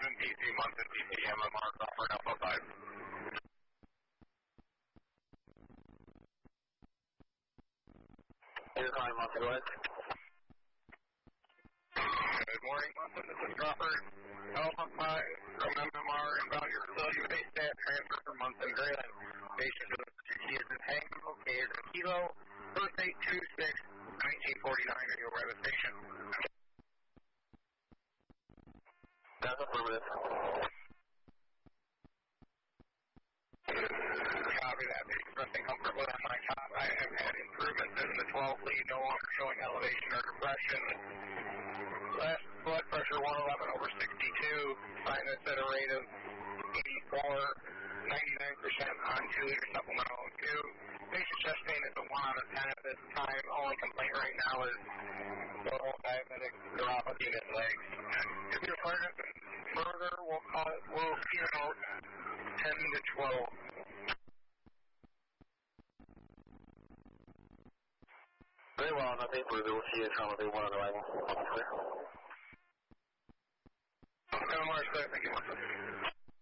PC month and PC MMR Crawford Alpha 5. You're calling Munson, go ahead. Good morning, Munson. This is Crawford Alpha 5 from MMR inbound your facility with a stat transfer from Munson Grayland. Patient with T is in Tango, K is in Kilo, birth date 2/6/1949. Are you aware of the station? That's affirmative. Copy that. Expressing comfort with on my top. I have had improvements in the 12 lead, no longer showing elevation or depression. Last blood pressure 111/62. Sinus at a rate of 84. 99% on 2-liter supplemental O2. Patient chest pain is a 1 out of 10 at this time. Only complaint right now is total diabetic neuropathy in his legs. If you're further, we'll see about 10 to 12. Very well, nothing further. We'll see you at trauma day 1 on arrival. MMR, thank you.